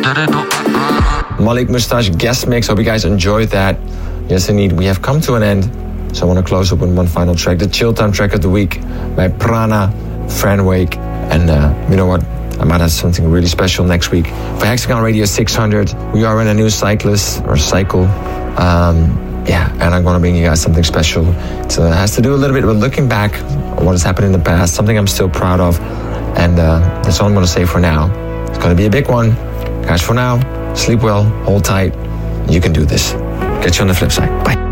Malik Mustache guest mix. Hope you guys enjoyed that. Yes, indeed, we have come to an end. So I want to close up with one final track, the Chill Time track of the week by Prana Franwake. And you know what? I might have something really special next week. For Hexagon Radio 600, we are in a new cycle. And I'm going to bring you guys something special. It has to do a little bit with looking back on what has happened in the past, something I'm still proud of. And that's all I'm going to say for now. It's going to be a big one. Guys, for now, sleep well, hold tight. You can do this. Catch you on the flip side. Bye.